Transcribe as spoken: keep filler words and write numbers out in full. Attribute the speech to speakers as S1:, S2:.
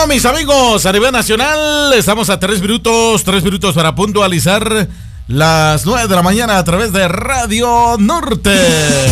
S1: Bueno, mis amigos, a nivel nacional, estamos a tres minutos, tres minutos para puntualizar las nueve de la mañana a través de Radio Norte.